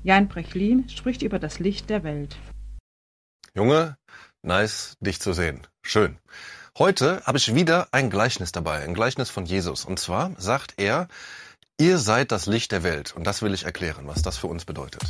Jan Brechlin spricht über das Licht der Welt. Junge, nice, dich zu sehen. Schön. Heute habe ich wieder ein Gleichnis dabei, ein Gleichnis von Jesus. Und zwar sagt er, ihr seid das Licht der Welt. Und das will ich erklären, was das für uns bedeutet.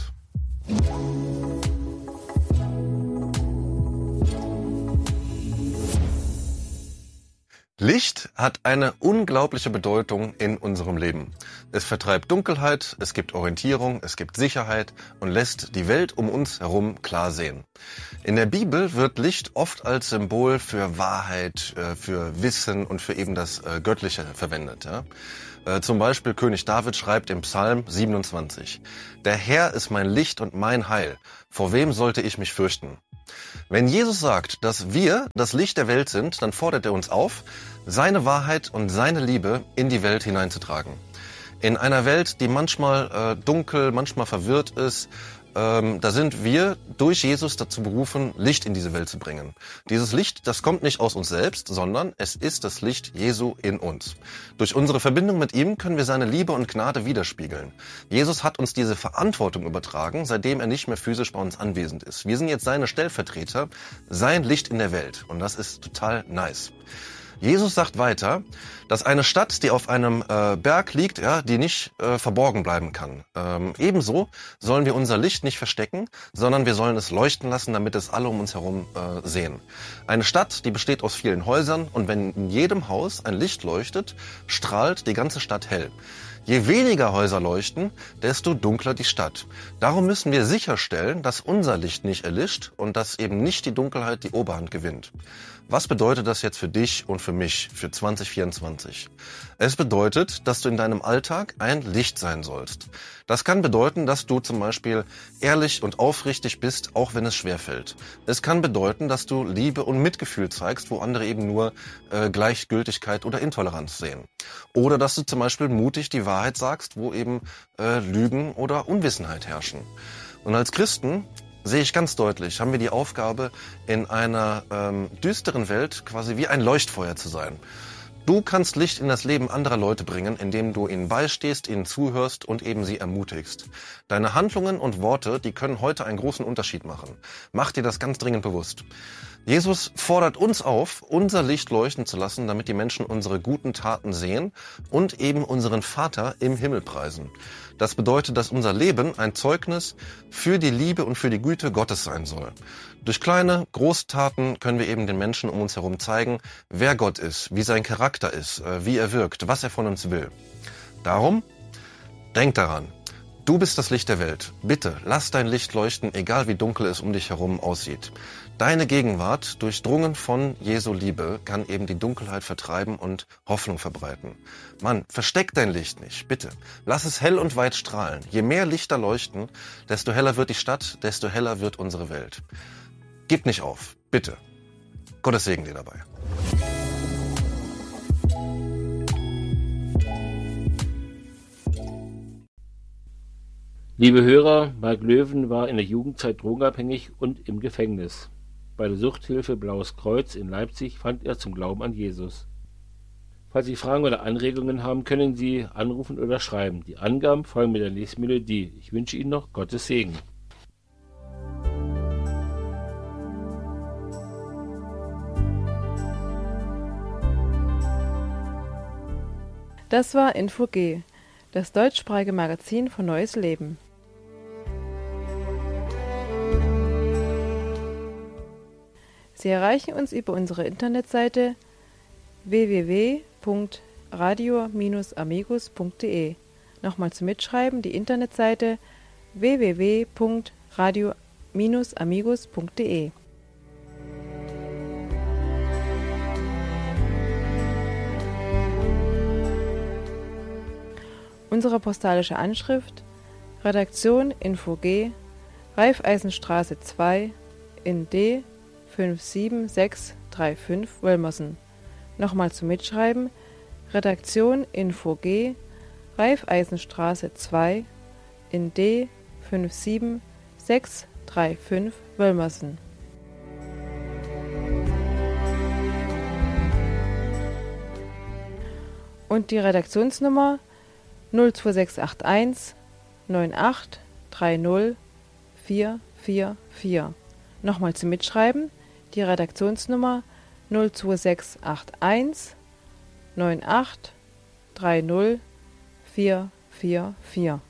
Licht hat eine unglaubliche Bedeutung in unserem Leben. Es vertreibt Dunkelheit, es gibt Orientierung, es gibt Sicherheit und lässt die Welt um uns herum klar sehen. In der Bibel wird Licht oft als Symbol für Wahrheit, für Wissen und für eben das Göttliche verwendet. Ja? Zum Beispiel König David schreibt im Psalm 27, der Herr ist mein Licht und mein Heil, vor wem sollte ich mich fürchten? Wenn Jesus sagt, dass wir das Licht der Welt sind, dann fordert er uns auf, seine Wahrheit und seine Liebe in die Welt hineinzutragen. In einer Welt, die manchmal dunkel, manchmal verwirrt ist, da sind wir durch Jesus dazu berufen, Licht in diese Welt zu bringen. Dieses Licht, das kommt nicht aus uns selbst, sondern es ist das Licht Jesu in uns. Durch unsere Verbindung mit ihm können wir seine Liebe und Gnade widerspiegeln. Jesus hat uns diese Verantwortung übertragen, seitdem er nicht mehr physisch bei uns anwesend ist. Wir sind jetzt seine Stellvertreter, sein Licht in der Welt. Und das ist total nice. Jesus sagt weiter, dass eine Stadt, die auf einem Berg liegt, ja, die nicht verborgen bleiben kann. Ebenso sollen wir unser Licht nicht verstecken, sondern wir sollen es leuchten lassen, damit es alle um uns herum sehen. Eine Stadt, die besteht aus vielen Häusern und wenn in jedem Haus ein Licht leuchtet, strahlt die ganze Stadt hell. Je weniger Häuser leuchten, desto dunkler die Stadt. Darum müssen wir sicherstellen, dass unser Licht nicht erlischt und dass eben nicht die Dunkelheit die Oberhand gewinnt. Was bedeutet das jetzt für dich und für mich, für 2024? Es bedeutet, dass du in deinem Alltag ein Licht sein sollst. Das kann bedeuten, dass du zum Beispiel ehrlich und aufrichtig bist, auch wenn es schwerfällt. Es kann bedeuten, dass du Liebe und Mitgefühl zeigst, wo andere eben nur Gleichgültigkeit oder Intoleranz sehen. Oder dass du zum Beispiel mutig die Wahrheit sagst, wo eben Lügen oder Unwissenheit herrschen. Und als Christen sehe ich ganz deutlich, haben wir die Aufgabe, in einer düsteren Welt quasi wie ein Leuchtfeuer zu sein. Du kannst Licht in das Leben anderer Leute bringen, indem du ihnen beistehst, ihnen zuhörst und eben sie ermutigst. Deine Handlungen und Worte, die können heute einen großen Unterschied machen. Mach dir das ganz dringend bewusst. Jesus fordert uns auf, unser Licht leuchten zu lassen, damit die Menschen unsere guten Taten sehen und eben unseren Vater im Himmel preisen. Das bedeutet, dass unser Leben ein Zeugnis für die Liebe und für die Güte Gottes sein soll. Durch kleine, große Taten können wir eben den Menschen um uns herum zeigen, wer Gott ist, wie sein Charakter ist, wie er wirkt, was er von uns will. Darum, denk daran. Du bist das Licht der Welt. Bitte, lass dein Licht leuchten, egal wie dunkel es um dich herum aussieht. Deine Gegenwart, durchdrungen von Jesu Liebe, kann eben die Dunkelheit vertreiben und Hoffnung verbreiten. Mann, versteck dein Licht nicht, bitte. Lass es hell und weit strahlen. Je mehr Lichter leuchten, desto heller wird die Stadt, desto heller wird unsere Welt. Gib nicht auf, bitte. Gottes Segen dir dabei. Liebe Hörer, Mark Löwen war in der Jugendzeit drogenabhängig und im Gefängnis. Bei der Suchthilfe Blaues Kreuz in Leipzig fand er zum Glauben an Jesus. Falls Sie Fragen oder Anregungen haben, können Sie anrufen oder schreiben. Die Angaben folgen mit der nächsten Melodie. Ich wünsche Ihnen noch Gottes Segen. Das war Info-G, das deutschsprachige Magazin von Neues Leben. Sie erreichen uns über unsere Internetseite www.radio-amigos.de. Nochmal zum Mitschreiben, die Internetseite www.radio-amigos.de. Unsere postalische Anschrift: Redaktion Info-G, Raiffeisenstraße 2 in D 57635 Wölmersen. Nochmal zum Mitschreiben: Redaktion Info-G, Raiffeisenstraße 2 in D 57635 Wölmersen. Und die Redaktionsnummer 02681 98 30444. Nochmal zum Mitschreiben, die Redaktionsnummer 02681 98 30 444.